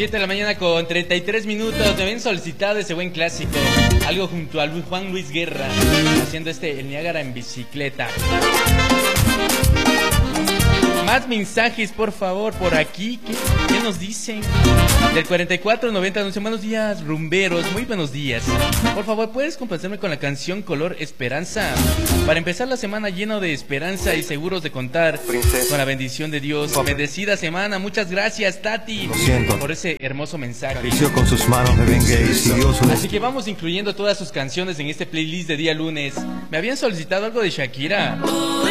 7 de la mañana con 33 minutos. Me ven solicitado ese buen clásico. Algo junto a Juan Luis Guerra, haciendo el Niágara en bicicleta. Más mensajes, por favor, por aquí. ¿Qué nos dicen? Del 4490 nos dicen: buenos días, rumberos, muy buenos días. Por favor, ¿puedes complacerme con la canción Color Esperanza? Para empezar la semana lleno de esperanza y seguros de contar con la bendición de Dios. Bendecida semana. Muchas gracias, Tati, por ese hermoso mensaje. Con sus manos me vengué y siguió su... Así que vamos incluyendo todas sus canciones en este playlist de día lunes. Me habían solicitado algo de Shakira.